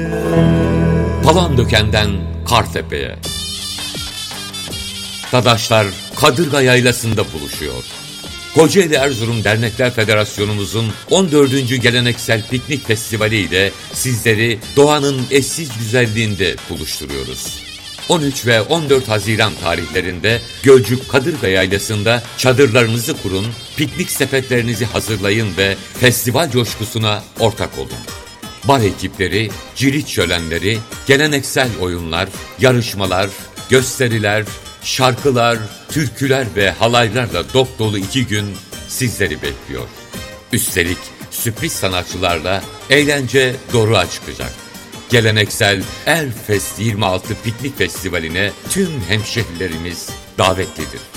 Palandöken'den Kartepe'ye. Dadaşlar Kadırga Yaylası'nda buluşuyor. Kocaeli Erzurum Dernekler Federasyonumuzun 14. Geleneksel Piknik Festivali ile sizleri doğanın eşsiz güzelliğinde buluşturuyoruz. 13 ve 14 Haziran tarihlerinde Gölcük Kadırga Yaylası'nda çadırlarınızı kurun, piknik sepetlerinizi hazırlayın ve festival coşkusuna ortak olun. Bar ekipleri, cirit şölenleri, geleneksel oyunlar, yarışmalar, gösteriler, şarkılar, türküler ve halaylarla dop dolu 2 gün sizleri bekliyor. Üstelik sürpriz sanatçılarla eğlence doruğa çıkacak. Geleneksel Erfest 26 Piknik Festivali'ne tüm hemşehrilerimiz davetlidir.